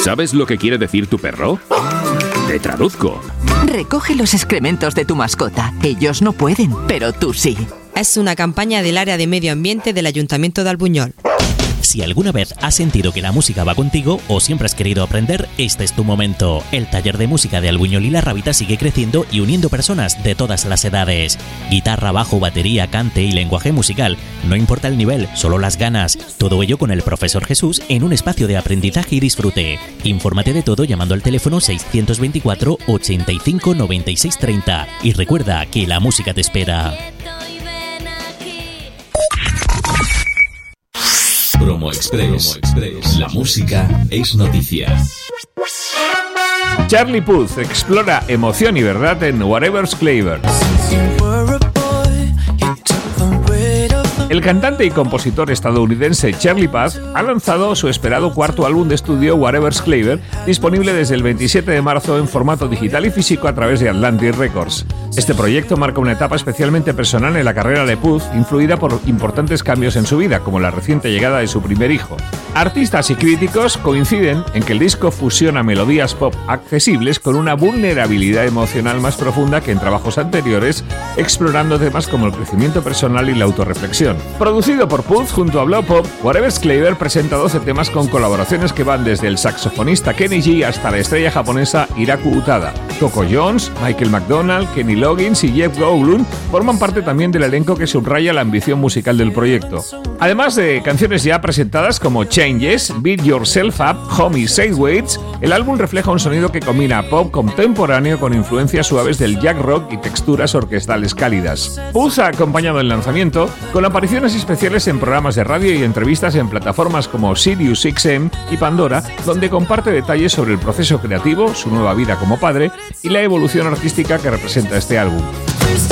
¿Sabes lo que quiere decir tu perro? Te traduzco. Recoge los excrementos de tu mascota. Ellos no pueden, pero tú sí. Es una campaña del área de medio ambiente del Ayuntamiento de Albuñol. Si alguna vez has sentido que la música va contigo o siempre has querido aprender, este es tu momento. El taller de música de Albuñol y La Rábita sigue creciendo y uniendo personas de todas las edades. Guitarra, bajo, batería, cante y lenguaje musical. No importa el nivel, solo las ganas. Todo ello con el profesor Jesús en un espacio de aprendizaje y disfrute. Infórmate de todo llamando al teléfono 624 85 96 30. Y recuerda que la música te espera. Promo Express. La música es noticia. Charlie Puth explora emoción y verdad en Whatever's Clever. El cantante y compositor estadounidense Charlie Puth ha lanzado su esperado cuarto álbum de estudio Whatever's Clever, disponible desde el 27 de marzo en formato digital y físico a través de Atlantic Records. Este proyecto marca una etapa especialmente personal en la carrera de Puth, influida por importantes cambios en su vida, como la reciente llegada de su primer hijo. Artistas y críticos coinciden en que el disco fusiona melodías pop accesibles con una vulnerabilidad emocional más profunda que en trabajos anteriores, explorando temas como el crecimiento personal y la autorreflexión. Producido por Puth junto a Blow Pop, Whatever's Clever presenta 12 temas con colaboraciones que van desde el saxofonista Kenny G hasta la estrella japonesa Hiraku Utada. Coco Jones, Michael McDonald, Kenny Loggins y Jeff Goldblum forman parte también del elenco que subraya la ambición musical del proyecto. Además de canciones ya presentadas como Changes, Beat Yourself Up, Homie Sideways, el álbum refleja un sonido que combina pop contemporáneo con influencias suaves del jack rock y texturas orquestales cálidas. Puth ha acompañado el lanzamiento con apariciones especiales en programas de radio y entrevistas en plataformas como Sirius XM y Pandora, donde comparte detalles sobre el proceso creativo, su nueva vida como padre y la evolución artística que representa este álbum.